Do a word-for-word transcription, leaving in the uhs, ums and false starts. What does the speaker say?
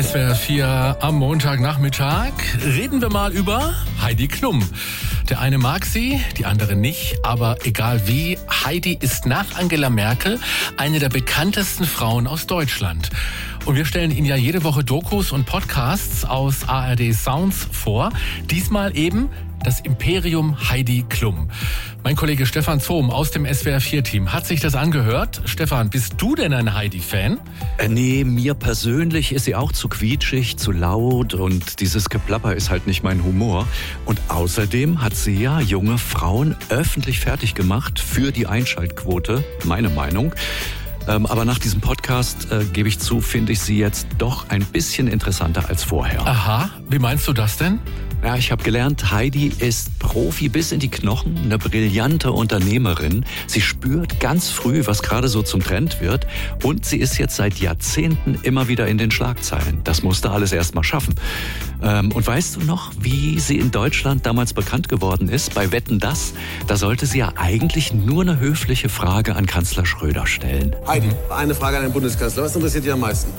S W R vier am Montagnachmittag reden wir mal über Heidi Klum. Der eine mag sie, die andere nicht, aber egal wie, Heidi ist nach Angela Merkel eine der bekanntesten Frauen aus Deutschland. Und wir stellen Ihnen ja jede Woche Dokus und Podcasts aus A R D Sounds vor. Diesmal eben das Imperium Heidi Klum. Mein Kollege Stefan Zohm aus dem S W R vier Team hat sich das angehört. Stefan, bist du denn ein Heidi-Fan? Äh, nee, mir persönlich ist sie auch zu quietschig, zu laut und dieses Geplapper ist halt nicht mein Humor. Und außerdem hat sie ja junge Frauen öffentlich fertig gemacht für die Einschaltquote, meine Meinung. Ähm, aber nach diesem Podcast, äh, gebe ich zu, finde ich sie jetzt doch ein bisschen interessanter als vorher. Aha, wie meinst du das denn? Ja, ich habe gelernt, Heidi ist Profi bis in die Knochen, eine brillante Unternehmerin. Sie spürt ganz früh, was gerade so zum Trend wird. Und sie ist jetzt seit Jahrzehnten immer wieder in den Schlagzeilen. Das musste alles erst mal schaffen. Ähm, und weißt du noch, wie sie in Deutschland damals bekannt geworden ist? Bei Wetten, dass? Da sollte sie ja eigentlich nur eine höfliche Frage an Kanzler Schröder stellen. Heidi, eine Frage an den Bundeskanzler. Was interessiert dich am meisten?